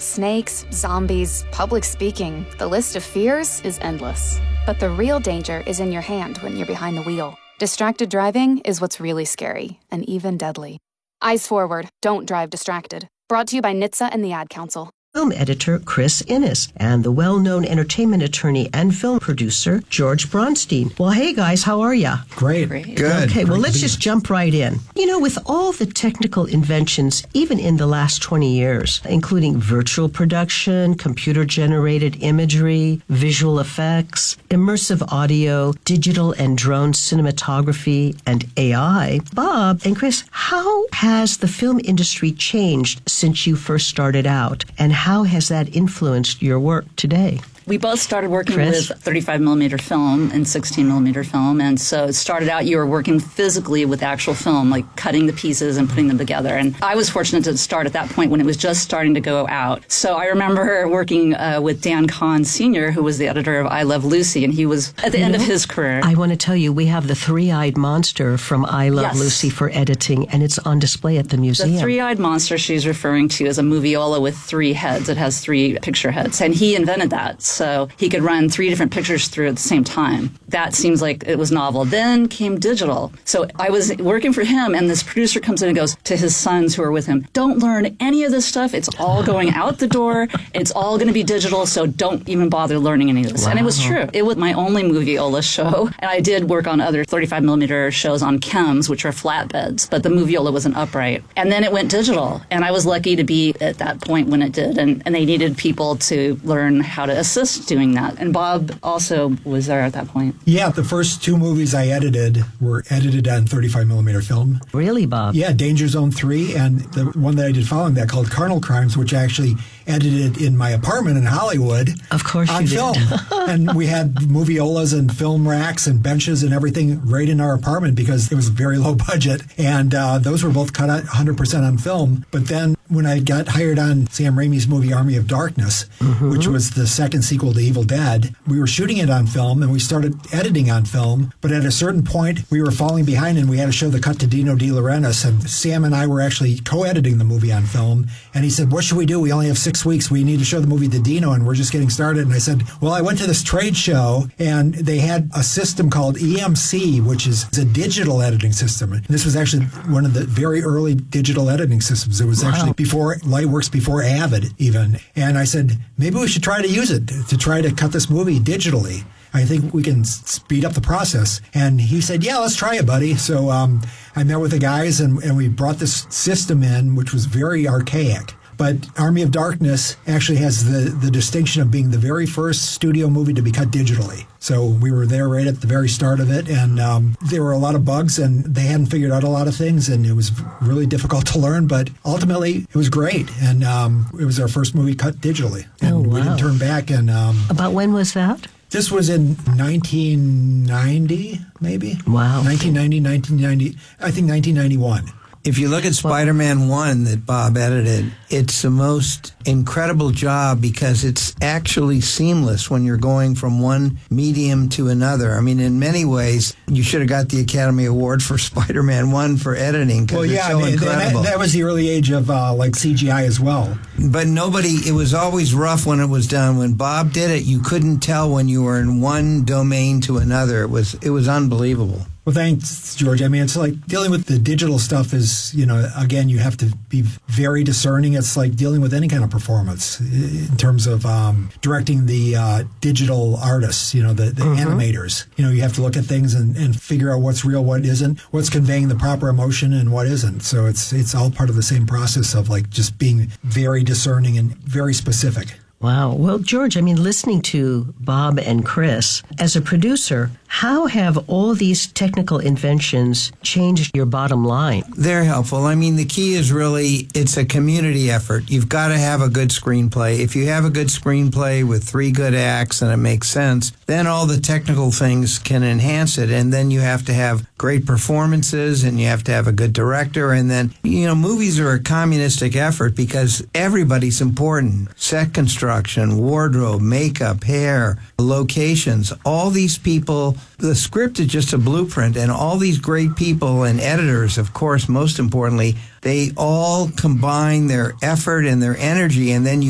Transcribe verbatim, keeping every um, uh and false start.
Snakes, zombies, public speaking, the list of fears is endless. But the real danger is in your hand when you're behind the wheel. Distracted driving is what's really scary, and even deadly. Eyes forward, don't drive distracted. Brought to you by N H T S A and the Ad Council. Film editor Chris Innes and the well-known entertainment attorney and film producer George Bronstein. Well, hey guys, how are ya? Great. Great. Good. Okay, well, Great let's to be just jump right in. You know, with all the technical inventions, even in the last twenty years, including virtual production, computer-generated imagery, visual effects, immersive audio, digital and drone cinematography, and A I, Bob and Chris, how has the film industry changed since you first started out? And how has that influenced your work today? We both started working Chris? with thirty-five millimeter film and sixteen millimeter film. And so it started out, you were working physically with actual film, like cutting the pieces and putting them together. And I was fortunate to start at that point when it was just starting to go out. So I remember working uh, with Dan Kahn Senior, who was the editor of I Love Lucy, and he was at the You end know, of his career. I want to tell you, we have the three-eyed monster from I Love Yes. Lucy for editing, and it's on display at the museum. The three-eyed monster she's referring to is a moviola with three heads. It has three picture heads, and he invented that. So he could run three different pictures through at the same time. That seems like it was novel. Then came digital. So I was working for him, and this producer comes in and goes to his sons who are with him, don't learn any of this stuff. It's all going out the door. It's all going to be digital, so don't even bother learning any of this. Wow. And it was true. It was my only moviola show, and I did work on other thirty-five millimeter shows on chems, which are flatbeds, but the moviola was an upright. And then it went digital, and I was lucky to be at that point when it did, and, and they needed people to learn how to assist doing that. And Bob also was there at that point. Yeah, the first two movies I edited were edited on thirty-five millimeter film. Really, Bob? Yeah, Danger Zone three, and the one that I did following that called Carnal Crimes, which I actually edited in my apartment in Hollywood. Of course on you did. film. And we had moviolas and film racks and benches and everything right in our apartment because it was very low budget. And uh, those were both cut out one hundred percent on film. But then when I got hired on Sam Raimi's movie Army of Darkness, mm-hmm. which was the second sequel to Evil Dead, we were shooting it on film and we started editing on film. But at a certain point, we were falling behind and we had to show the cut to Dino De Laurentiis. And Sam and I were actually co-editing the movie on film. And he said, what should we do? We only have six weeks. We need to show the movie to Dino and we're just getting started. And I said, well, I went to this trade show and they had a system called E M C, which is a digital editing system. And this was actually one of the very early digital editing systems. It was wow. actually before Lightworks, before Avid even. And I said, maybe we should try to use it to try to cut this movie digitally. I think we can speed up the process. And he said, yeah, let's try it, buddy. So um, I met with the guys and, and we brought this system in, which was very archaic. But Army of Darkness actually has the, the distinction of being the very first studio movie to be cut digitally. So we were there right at the very start of it, and um, there were a lot of bugs, and they hadn't figured out a lot of things, and it was really difficult to learn, but ultimately it was great, and um, it was our first movie cut digitally. And oh, wow. we didn't turn back. And um, About when was that? This was in nineteen ninety, maybe? Wow. nineteen ninety, nineteen ninety, I think nineteen ninety-one. If you look at Spider-Man one that Bob edited, it's the most incredible job because it's actually seamless when you're going from one medium to another. I mean, in many ways, you should have got the Academy Award for Spider-Man one for editing because well, yeah, it's so I mean, incredible. That, that was the early age of uh, like C G I as well. But nobody, it was always rough when it was done. When Bob did it, you couldn't tell when you were in one domain to another. It was, it was unbelievable. Well, thanks, George. I mean, it's like dealing with the digital stuff is, you know, again, you have to be very discerning. It's like dealing with any kind of performance in terms of um, directing the uh, digital artists, you know, the, the mm-hmm. animators. You know, you have to look at things and, and figure out what's real, what isn't, what's conveying the proper emotion and what isn't. So it's it's all part of the same process of like just being very discerning and very specific. Wow. Well, George, I mean, listening to Bob and Chris, as a producer, how have all these technical inventions changed your bottom line? They're helpful. I mean, the key is really, it's a community effort. You've got to have a good screenplay. If you have a good screenplay with three good acts and it makes sense, then all the technical things can enhance it. And then you have to have great performances and you have to have a good director. And then, you know, movies are a communistic effort because everybody's important. Set construction, wardrobe, makeup, hair, locations, all these people. The script is just a blueprint, and all these great people and editors, of course, most importantly, they all combine their effort and their energy, and then you